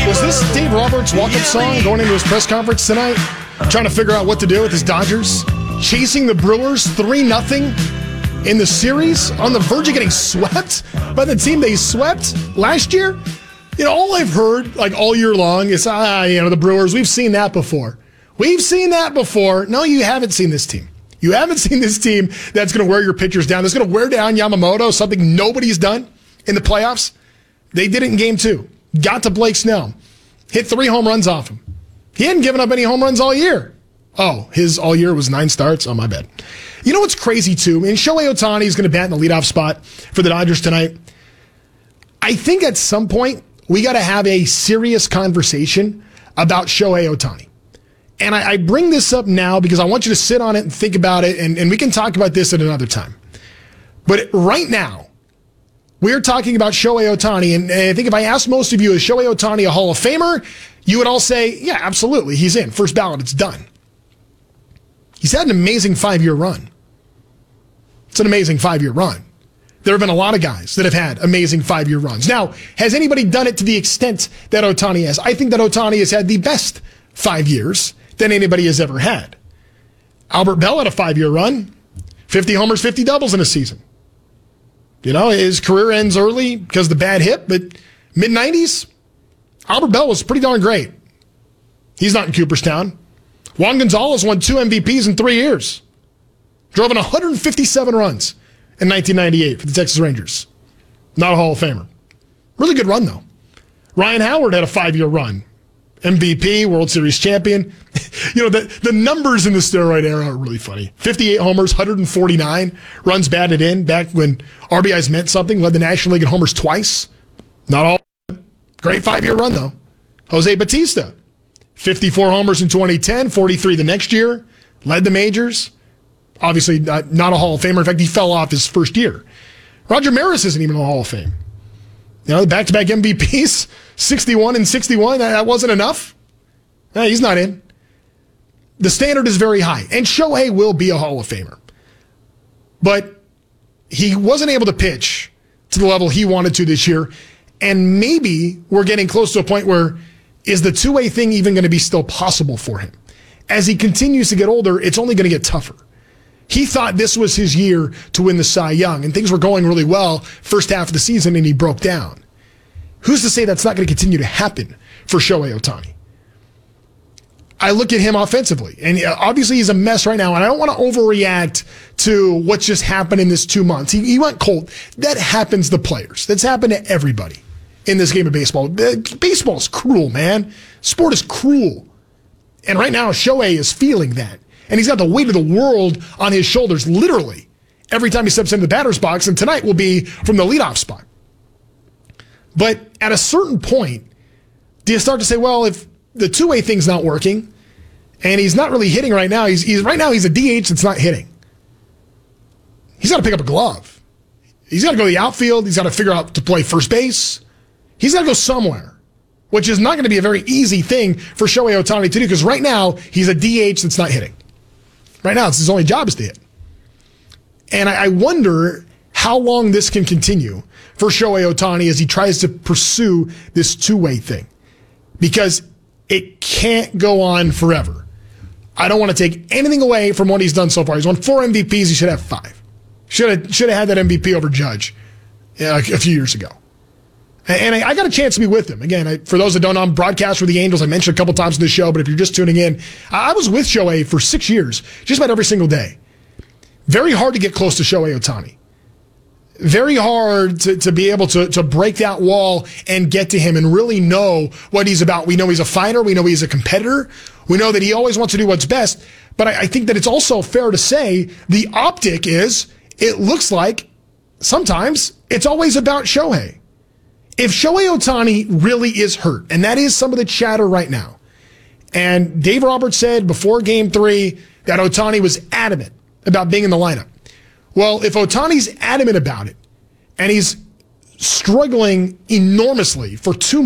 Was this Dave Roberts' walk-up song going into his press conference tonight? Trying to figure out what to do with his Dodgers? Chasing the Brewers 3-0 in the series? On the verge of getting swept by the team they swept last year? You know, all I've heard like all year long is, the Brewers, we've seen that before. We've seen that before. No, you haven't seen this team. You haven't seen this team that's going to wear your pitchers down. That's going to wear down Yamamoto, something nobody's done in the playoffs. They did it in Game 2. Got to Blake Snell. Hit 3 home runs off him. He hadn't given up any home runs all year. Oh, his all year was 9 starts? Oh, my bad. You know what's crazy, too? And Shohei Ohtani is going to bat in the leadoff spot for the Dodgers tonight. I think at some point, we got to have a serious conversation about Shohei Ohtani. And I bring this up now because I want you to sit on it and think about it, and we can talk about this at another time. But right now, we're talking about Shohei Ohtani, and I think if I asked most of you, is Shohei Ohtani a Hall of Famer? You would all say, yeah, absolutely, he's in. First ballot, it's done. He's had an amazing 5-year run. It's an amazing 5-year run. There have been a lot of guys that have had amazing 5-year runs. Now, has anybody done it to the extent that Ohtani has? I think that Ohtani has had the best 5 years than anybody has ever had. Albert Bell had a 5-year run, 50 homers, 50 doubles in a season. You know, his career ends early because of the bad hip, but mid-90s, Albert Bell was pretty darn great. He's not in Cooperstown. Juan Gonzalez won 2 MVPs in 3 years. Drove in 157 runs in 1998 for the Texas Rangers. Not a Hall of Famer. Really good run, though. Ryan Howard had a 5-year run. MVP, World Series champion. You know, the numbers in the steroid era are really funny. 58 homers, 149 runs batted in, back when RBIs meant something. Led the National League in homers twice. Not all. Great 5-year run, though. Jose Bautista, 54 homers in 2010, 43 the next year. Led the majors. Obviously, not a Hall of Famer. In fact, he fell off his first year. Roger Maris isn't even in the Hall of Fame. You know, the back-to-back MVPs, 61 and 61, that wasn't enough. No, he's not in. The standard is very high, and Shohei will be a Hall of Famer. But he wasn't able to pitch to the level he wanted to this year, and maybe we're getting close to a point where is the two-way thing even going to be still possible for him? As he continues to get older, it's only going to get tougher. He thought this was his year to win the Cy Young, and things were going really well first half of the season, and he broke down. Who's to say that's not going to continue to happen for Shohei Ohtani? I look at him offensively, and obviously he's a mess right now, and I don't want to overreact to what's just happened in this 2 months. He went cold. That happens to players. That's happened to everybody in this game of baseball. Baseball is cruel, man. Sport is cruel. And right now, Shohei is feeling that. And he's got the weight of the world on his shoulders, literally, every time he steps into the batter's box, and tonight will be from the leadoff spot. But at a certain point, do you start to say, well, if the two-way thing's not working, and he's not really hitting right now, he's a DH that's not hitting. He's got to pick up a glove. He's got to go to the outfield. He's got to figure out to play first base. He's got to go somewhere, which is not going to be a very easy thing for Shohei Ohtani to do, because right now, he's a DH that's not hitting. Right now, it's his only job is to hit. And I wonder how long this can continue for Shohei Ohtani as he tries to pursue this two-way thing. Because it can't go on forever. I don't want to take anything away from what he's done so far. He's won 4 MVPs. He should have 5. Should have had that MVP over Judge a few years ago. And I got a chance to be with him. Again, for those that don't know, I'm broadcast for the Angels. I mentioned a couple times in the show, but if you're just tuning in, I was with Shohei for 6 years, just about every single day. Very hard to get close to Shohei Ohtani. Very hard to be able to break that wall and get to him and really know what he's about. We know he's a fighter. We know he's a competitor. We know that he always wants to do what's best. But I think that it's also fair to say the optic is it looks like sometimes it's always about Shohei. If Shohei Ohtani really is hurt, and that is some of the chatter right now, and Dave Roberts said before Game 3 that Ohtani was adamant about being in the lineup. Well, if Ohtani's adamant about it, and he's struggling enormously for 2